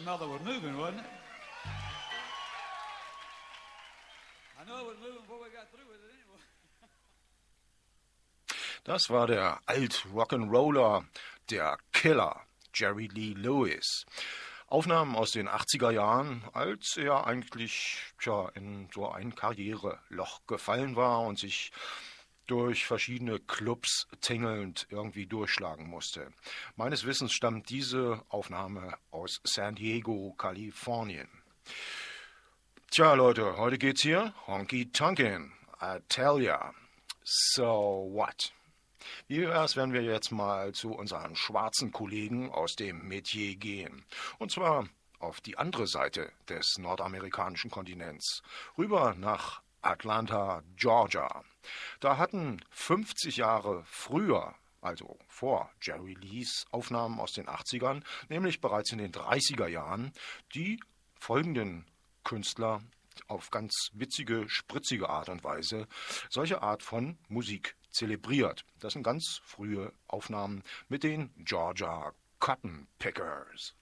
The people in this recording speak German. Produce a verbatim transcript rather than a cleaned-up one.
Mother was moving, wasn't it? I know it was moving before we got through with it anyway. Das war der Alt-Rock'n'Roller, der Killer, Jerry Lee Lewis. Aufnahmen aus den achtziger Jahren, als er eigentlich tja, in so ein Karriereloch gefallen war und sich durch verschiedene Clubs tingelnd irgendwie durchschlagen musste. Meines Wissens stammt diese Aufnahme aus San Diego, Kalifornien. Tja, Leute, heute geht's hier Honky Tonkin, I tell ya. So what? Wie wär's, wenn wir jetzt mal zu unseren schwarzen Kollegen aus dem Metier gehen? Und zwar auf die andere Seite des nordamerikanischen Kontinents, rüber nach Atlanta, Georgia. Da hatten fünfzig Jahre früher, also vor Jerry Lees Aufnahmen aus den achtzigern, nämlich bereits in den dreißiger Jahren, die folgenden Künstler auf ganz witzige, spritzige Art und Weise solche Art von Musik zelebriert. Das sind ganz frühe Aufnahmen mit den Georgia Cotton Pickers.